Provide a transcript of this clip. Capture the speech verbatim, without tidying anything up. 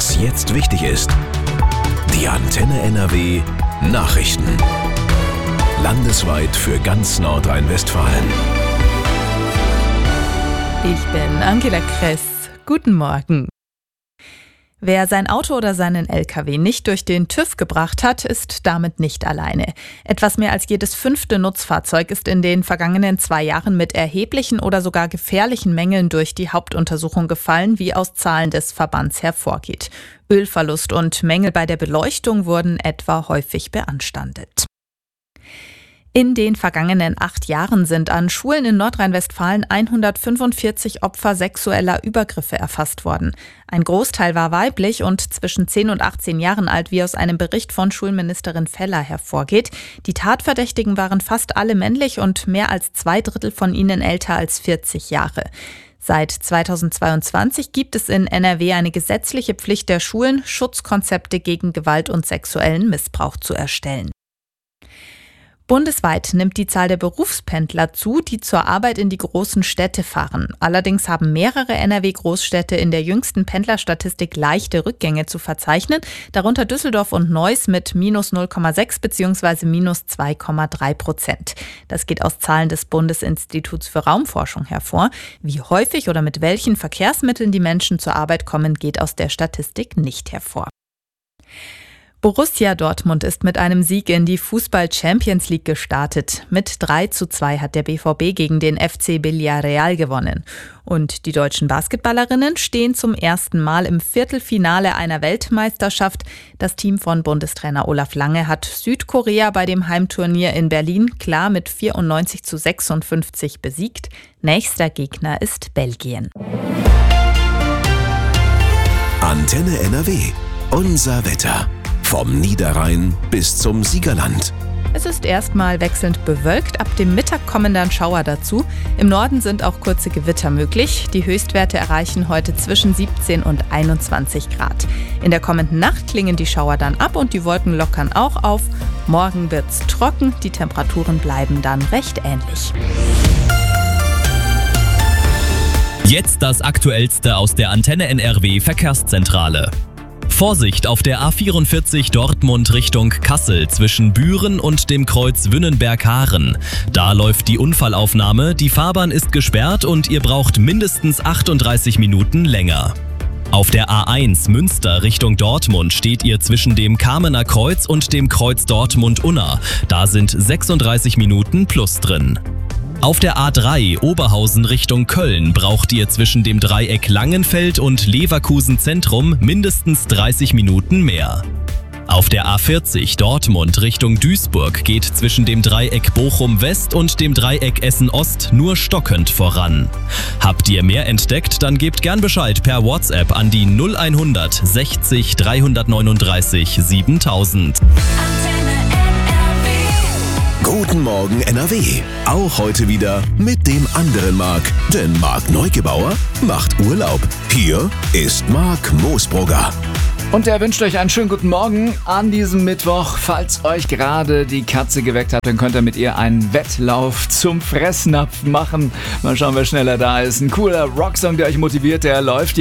Was jetzt wichtig ist. Die Antenne N R W Nachrichten. Landesweit für ganz Nordrhein-Westfalen. Ich bin Angela Kress. Guten Morgen. Wer sein Auto oder seinen L K W nicht durch den TÜV gebracht hat, ist damit nicht alleine. Etwas mehr als jedes fünfte Nutzfahrzeug ist in den vergangenen zwei Jahren mit erheblichen oder sogar gefährlichen Mängeln durch die Hauptuntersuchung gefallen, wie aus Zahlen des Verbands hervorgeht. Ölverlust und Mängel bei der Beleuchtung wurden etwa häufig beanstandet. In den vergangenen acht Jahren sind an Schulen in Nordrhein-Westfalen hundertfünfundvierzig Opfer sexueller Übergriffe erfasst worden. Ein Großteil war weiblich und zwischen zehn und achtzehn Jahren alt, wie aus einem Bericht von Schulministerin Feller hervorgeht. Die Tatverdächtigen waren fast alle männlich und mehr als zwei Drittel von ihnen älter als vierzig Jahre. Seit zweitausendzweiundzwanzig gibt es in N R W eine gesetzliche Pflicht der Schulen, Schutzkonzepte gegen Gewalt und sexuellen Missbrauch zu erstellen. Bundesweit nimmt die Zahl der Berufspendler zu, die zur Arbeit in die großen Städte fahren. Allerdings haben mehrere N R W-Großstädte in der jüngsten Pendlerstatistik leichte Rückgänge zu verzeichnen, darunter Düsseldorf und Neuss mit minus null Komma sechs bzw. minus zwei Komma drei Prozent. Das geht aus Zahlen des Bundesinstituts für Raumforschung hervor. Wie häufig oder mit welchen Verkehrsmitteln die Menschen zur Arbeit kommen, geht aus der Statistik nicht hervor. Borussia Dortmund ist mit einem Sieg in die Fußball-Champions League gestartet. Mit drei zu zwei hat der B V B gegen den F C Villarreal gewonnen. Und die deutschen Basketballerinnen stehen zum ersten Mal im Viertelfinale einer Weltmeisterschaft. Das Team von Bundestrainer Olaf Lange hat Südkorea bei dem Heimturnier in Berlin klar mit vierundneunzig zu sechsundfünfzig besiegt. Nächster Gegner ist Belgien. Antenne N R W. Unser Wetter. Vom Niederrhein bis zum Siegerland. Es ist erstmal wechselnd bewölkt, ab dem Mittag kommen dann Schauer dazu. Im Norden sind auch kurze Gewitter möglich. Die Höchstwerte erreichen heute zwischen siebzehn und einundzwanzig Grad. In der kommenden Nacht klingen die Schauer dann ab und die Wolken lockern auch auf. Morgen wird's trocken, die Temperaturen bleiben dann recht ähnlich. Jetzt das Aktuellste aus der Antenne N R W Verkehrszentrale. Vorsicht auf der A vierundvierzig Dortmund Richtung Kassel zwischen Büren und dem Kreuz Wünnenberg-Haaren. Da läuft die Unfallaufnahme, die Fahrbahn ist gesperrt und ihr braucht mindestens achtunddreißig Minuten länger. Auf der A eins Münster Richtung Dortmund steht ihr zwischen dem Kamener Kreuz und dem Kreuz Dortmund-Unna. Da sind sechsunddreißig Minuten plus drin. Auf der A drei Oberhausen Richtung Köln braucht ihr zwischen dem Dreieck Langenfeld und Leverkusen Zentrum mindestens dreißig Minuten mehr. Auf der A vierzig Dortmund Richtung Duisburg geht zwischen dem Dreieck Bochum West und dem Dreieck Essen Ost nur stockend voran. Habt ihr mehr entdeckt, dann gebt gern Bescheid per WhatsApp an die null hundert sechzig dreihundertneununddreißig siebentausend. Guten Morgen N R W. Auch heute wieder mit dem anderen Marc. Denn Marc Neugebauer macht Urlaub. Hier ist Marc Moosbrugger. Und er wünscht euch einen schönen guten Morgen an diesem Mittwoch. Falls euch gerade die Katze geweckt hat, dann könnt ihr mit ihr einen Wettlauf zum Fressnapf machen. Mal schauen, wer schneller da ist. Ein cooler Rocksong, der euch motiviert, der läuft